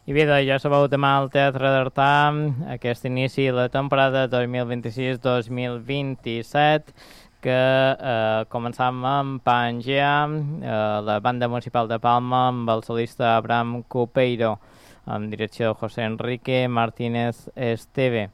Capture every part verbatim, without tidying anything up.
I bé, doncs, ja sabeu, demà al Teatre d'Artà, aquest inici de la temporada dos mil vint-i-sis dos mil vint-i-set, que eh, començam amb Pangea, eh, la banda municipal de Palma, amb el solista Abraham Cupeiro, amb direcció de José Enrique Martínez Esteve.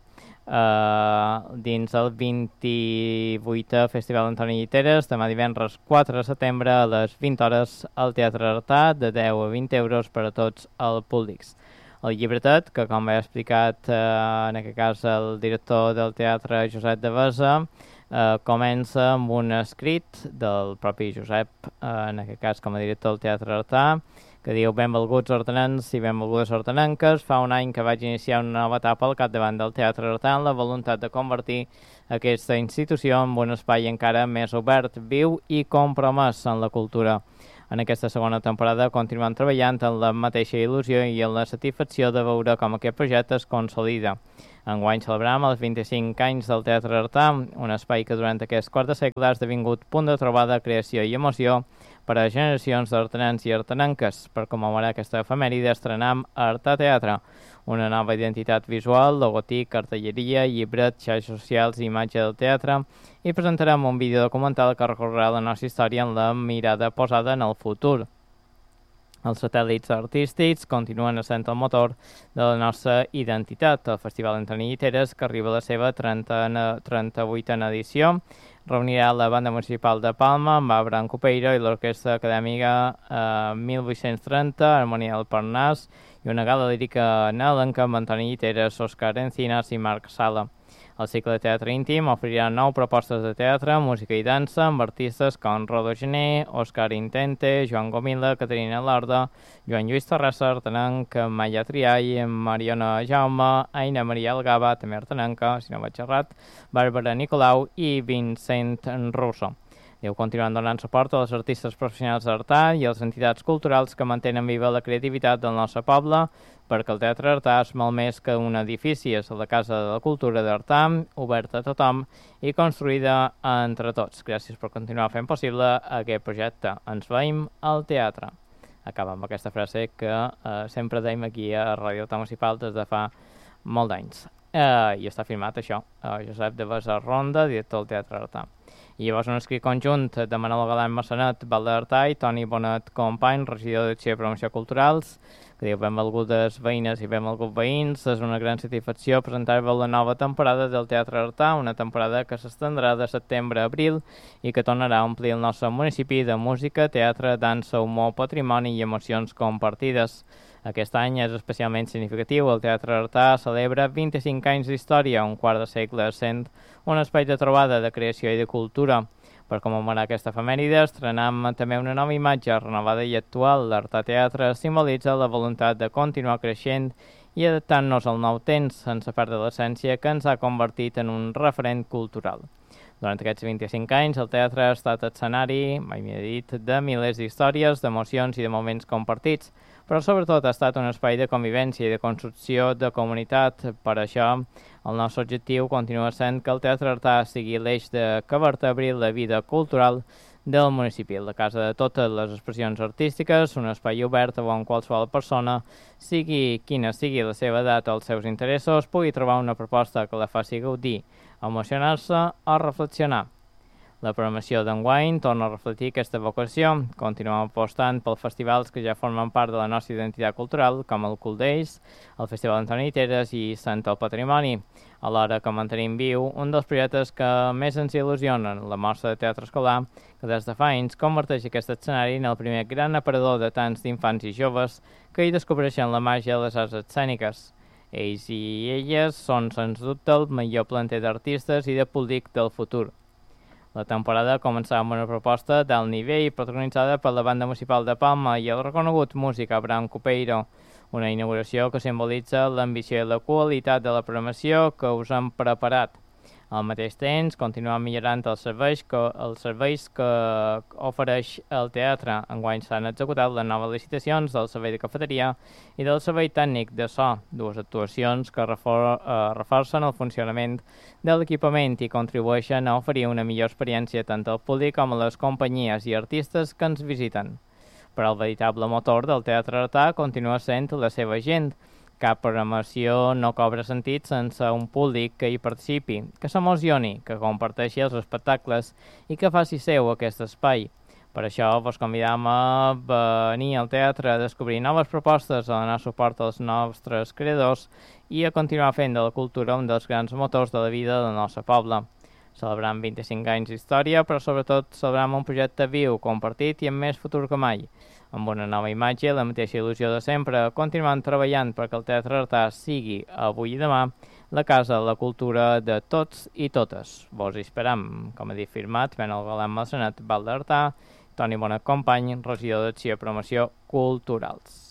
Uh, dins el vint-i-vuitè Festival Antoni Lliteres, demà divendres quatre de setembre a les vint hores al Teatre Artà, de deu a vint euros per a tots els públics. El llibretet, que com he explicat uh, en aquest cas el director del teatre Josep de Besa, uh, comença amb un escrit del propi Josep, uh, en aquest cas com a director del Teatre Artà, que diu: benvolguts hortenans i benvolgudes hortenanques, fa un any que vaig iniciar una nova etapa al capdavant del Teatre Artà amb la voluntat de convertir aquesta institució en un espai encara més obert, viu i compromès en la cultura. En aquesta segona temporada continuem treballant en la mateixa il·lusió i en la satisfacció de veure com aquest projecte es consolida. Enguany celebrem els vint-i-cinc anys del Teatre Artà, un espai que durant aquest quart de segle ha esdevingut punt de trobada, creació i emoció per a generacions d'artenans i artenanques. Per commemorar aquesta efemèride estrenem Artà Teatre, una nova identitat visual, logotip, cartelleria, llibret, xarxes socials i imatge del teatre, i presentarem un vídeo documental que recorrerà la nostra història amb la mirada posada en el futur. Els satèl·lits artístics continuen essent el motor de la nostra identitat. El Festival Antoni Lliteres, que arriba a la seva trenta-vuitena edició, reunirà la banda municipal de Palma amb Abraham Cupeiro i l'orquestra acadèmica eh, mil vuit-cents trenta, Harmonia del Parnàs, i una gala lírica nadalenca amb Antoni Lliteres, Òscar Encinas i Marc Sala. El cicle de teatre íntim oferirà nou propostes de teatre, música i dansa amb artistes com Rodo Gené, Òscar Intente, Joan Gomila, Caterina Lorda, Joan Lluís Terrassa, artenanc, Maia Triall, Mariona Jaume, Aina Maria Algaba, també artenanca, si no vaig errat, Bàrbara Nicolau i Vincent Russo. Diu, continuant donant suport a els artistes professionals d'Artà i a les entitats culturals que mantenen viva la creativitat del nostre poble, perquè el Teatre Artà és molt més que un edifici, és la Casa de la Cultura d'Artà, oberta a tothom i construïda entre tots. Gràcies per continuar fent possible aquest projecte. Ens veiem al teatre. Acaba amb aquesta frase que eh, sempre deim aquí a Ràdio Artà Municipal des de fa molt d'anys. Eh, I està firmat això, eh, Josep de Besa Ronda, director del Teatre Artà. I llavors un escrit conjunt de Manol Galán Massanet, Val d'Artà, i Toni Bonet Company, regidor d'Acció i Promoció Culturals, que diu: benvolgudes veïnes i benvolguts veïns, és una gran satisfacció presentar-vos la nova temporada del Teatre Artà, una temporada que s'estendrà de setembre a abril i que tornarà a omplir el nostre municipi de música, teatre, dansa, humor, patrimoni i emocions compartides. Aquest any és especialment significatiu. El Teatre Artà celebra vint-i-cinc anys d'història, un quart de segle sent un espai de trobada, de creació i de cultura. Per commemorar aquesta efemèride, estrenem també una nova imatge renovada i actual. L'Artà Teatre simbolitza la voluntat de continuar creixent i adaptant-nos al nou temps, sense perdre l'essència que ens ha convertit en un referent cultural. Durant aquests vint-i-cinc anys, el teatre ha estat escenari, mai m'he dit, de milers d'històries, d'emocions i de moments compartits, però sobretot ha estat un espai de convivència i de construcció de comunitat. Per això, el nostre objectiu continua sent que el Teatre Artà sigui l'eix de que vertebri la vida cultural del municipi, la casa de totes les expressions artístiques, un espai obert on qualsevol persona, sigui quina sigui la seva edat o els seus interessos, pugui trobar una proposta que la faci gaudir, emocionar-se o reflexionar. La programació d'enguany torna a reflectir aquesta vocació. Continuem apostant pels festivals que ja formen part de la nostra identitat cultural, com el Cool Days, el Festival Antoni Lliteres i Sant el Patrimoni, alhora que mantenim viu un dels projectes que més ens il·lusionen, la Mostra de Teatre Escolar, que des de fa anys converteix aquest escenari en el primer gran aparador de tants d'infants i joves que hi descobreixen la màgia de les arts escèniques. Ells i elles són, sens dubte, el millor planter d'artistes i de públic del futur. La temporada començava amb una proposta d'alt nivell protagonitzada per la banda municipal de Palma i el reconegut músic Abraham Cupeiro, una inauguració que simbolitza l'ambició i la qualitat de la programació que us hem preparat. Al mateix temps, continuem millorant els serveis que, els serveis que ofereix el teatre. Enguany s'han executat les noves licitacions del servei de cafeteria i del servei tècnic de so, dues actuacions que refor, eh, reforcen el funcionament de l'equipament i contribueixen a oferir una millor experiència tant al públic com a les companyies i artistes que ens visiten. però el veritable motor del teatre artà continua sent la seva gent. Cap programació no cobra sentit sense un públic que hi participi, que s'emocioni, que comparteixi els espectacles i que faci seu aquest espai. Per això vos convidam a venir al teatre a descobrir noves propostes, a donar suport als nostres creadors i a continuar fent de la cultura un dels grans motors de la vida del nostre poble. Celebrant vint-i-cinc anys d'història, però sobretot celebrant un projecte viu, compartit i amb més futur que mai. Amb una nova imatge i la mateixa il·lusió de sempre, continuant treballant perquè el Teatre Artà sigui, avui i demà, la casa de la cultura de tots i totes. Vos hi esperam, com ha dit firmat, ben el Golem Massanet, Val d'Artà, Toni Bonet Company, regidor d'Acció i Promoció Culturals.